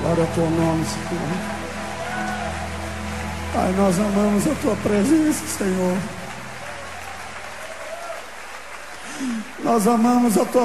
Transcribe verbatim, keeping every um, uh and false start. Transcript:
Glória ao teu nome, Senhor. Pai, nós amamos a tua presença, Senhor. Nós amamos a tua